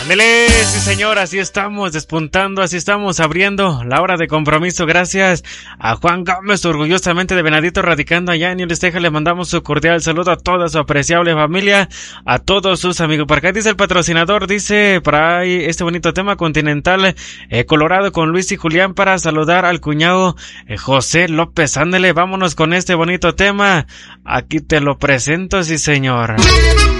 Ándele, sí señor, así estamos despuntando, así estamos abriendo la hora de compromiso. Gracias a Juan Gómez, orgullosamente de Venadito, radicando allá en Niles, Texas. Le mandamos su cordial saludo a toda su apreciable familia, a todos sus amigos. Por acá dice el patrocinador, dice para ahí este bonito tema Continental Colorado con Luis y Julián para saludar al cuñado José López. Ándele, vámonos con este bonito tema. Aquí te lo presento, sí señor.